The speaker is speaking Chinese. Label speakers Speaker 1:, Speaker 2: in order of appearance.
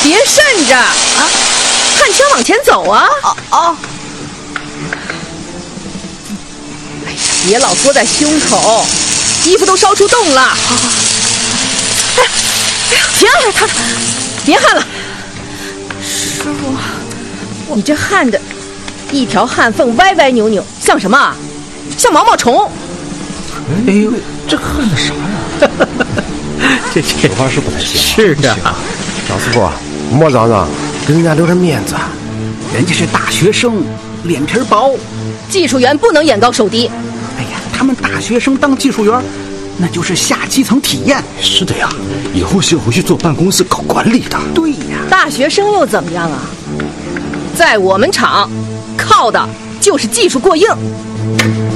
Speaker 1: 别渗着啊！看枪往前走啊！哎呀，别老缩在胸口，衣服都烧出洞了。哎呀，停！他别汗了。
Speaker 2: 师傅，
Speaker 1: 你这汗的，一条汗缝歪歪扭扭，像什么啊？像毛毛虫。
Speaker 3: 哎呦，这汗的啥呀？
Speaker 4: 这手法是不太行。
Speaker 3: 是的，
Speaker 4: 赵师傅，莫嚷嚷，给人家留点面子。
Speaker 5: 人家是大学生，脸皮薄。
Speaker 1: 技术员不能眼高手低。
Speaker 5: 哎呀，他们大学生当技术员，那就是下基层体验。
Speaker 3: 是的呀，以后是回去坐办公室搞管理的。
Speaker 5: 对呀，
Speaker 1: 大学生又怎么样啊？在我们厂，靠的就是技术过硬。